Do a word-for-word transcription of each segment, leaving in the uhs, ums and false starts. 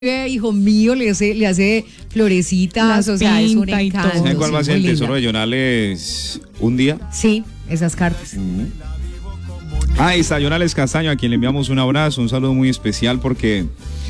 hijo mío, le hace, le hace florecitas, Las o sea, es un pinta y encanto. todo. ¿Saben cuál sí, va a ser muy el tesoro linda. de Jonales un día? Sí, esas cartas. Ahí está Jonales Castaño, a quien le enviamos un abrazo, un saludo muy especial porque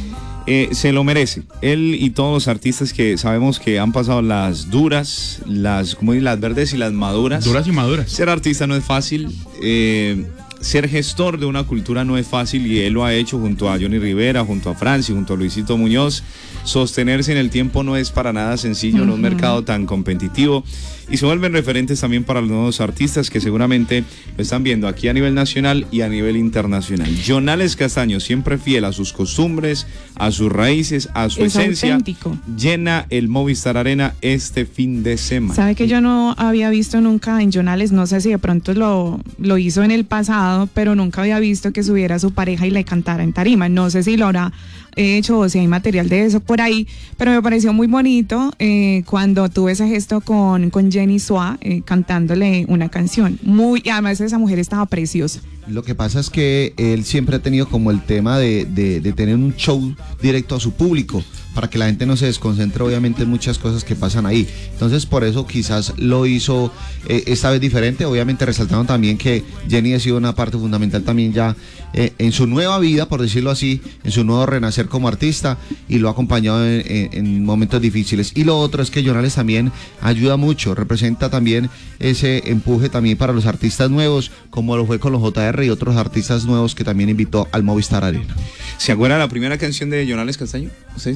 eh, se lo merece. Él y todos los artistas que sabemos que han pasado las duras, las, como dicen, las verdes y las maduras. Duras y maduras. Ser artista no es fácil. Eh, Ser gestor de una cultura no es fácil y él lo ha hecho junto a Johnny Rivera, junto a Franci, junto a Luisito Muñoz. Sostenerse en el tiempo no es para nada sencillo uh-huh. en un mercado tan competitivo y se vuelven referentes también para los nuevos artistas que seguramente lo están viendo aquí a nivel nacional y a nivel internacional. Jonales Castaño, siempre fiel a sus costumbres, a sus raíces, a su es esencia, auténtico. Llena el Movistar Arena este fin de semana. Sabe que yo no había visto nunca en Jonales, no sé si de pronto lo, lo hizo en el pasado, pero nunca había visto que subiera a su pareja y le cantara en tarima. No sé si lo habrá hecho o si hay material de eso por ahí, pero me pareció muy bonito eh, cuando tuve ese gesto con, con Jenny Suá eh, cantándole una canción. Muy, y además esa mujer estaba preciosa. Lo que pasa es que él siempre ha tenido como el tema de, de, de tener un show directo a su público, para que la gente no se desconcentre obviamente en muchas cosas que pasan ahí. Entonces por eso quizás lo hizo eh, esta vez diferente, obviamente resaltando también que Jenny ha sido una parte fundamental también ya eh, en su nueva vida, por decirlo así, en su nuevo renacer como artista, y lo ha acompañado en, en, en momentos difíciles. Y lo otro es que Jonales también ayuda mucho, representa también ese empuje también para los artistas nuevos, como lo fue con los J R y otros artistas nuevos que también invitó al Movistar Arena. ¿Se acuerda la primera canción de Jonales Castaño? ¿Sí?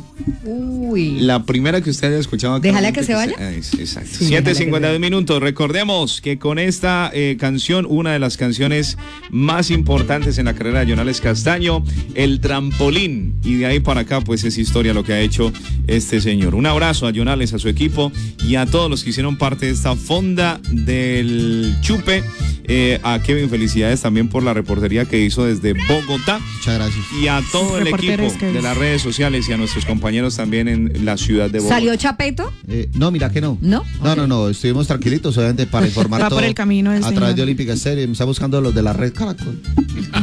Uy. La primera que usted haya escuchado. ¿Déjala que se vaya? Eh, exacto. Sí, siete cincuenta y dos minutos. Recordemos que con esta eh, canción, una de las canciones más importantes en la carrera de Jonales Castaño, El Trampolín. Y de ahí para acá, pues es historia lo que ha hecho este señor. Un abrazo a Jonales, a su equipo y a todos los que hicieron parte de esta fonda del Chupe. Eh, a Kevin, felicidades también por la reportería que hizo desde Bogotá. Muchas gracias. Y a todo el equipo de las redes sociales y a nuestros compañeros también en la ciudad de Bogotá. ¿Salió Chapeto? Eh, no, mira que no. ¿No? No, Okay. no, no, estuvimos tranquilitos, obviamente, para informar Va todo por el camino del a señor. través de Olímpica Estéreo. Me está buscando los de la red Caracol.